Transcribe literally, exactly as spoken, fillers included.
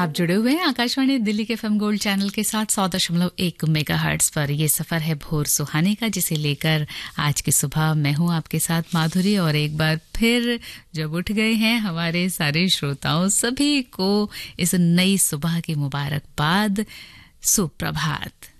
आप जुड़े हुए हैं आकाशवाणी दिल्ली के एफएम गोल्ड चैनल के साथ सौ दशमलव एक मेगाहर्ट्ज पर। ये सफर है भोर सुहाने का, जिसे लेकर आज की सुबह मैं हूं आपके साथ माधुरी। और एक बार फिर जब उठ गए हैं हमारे सारे श्रोताओं सभी को इस नई सुबह की मुबारकबाद, सुप्रभात।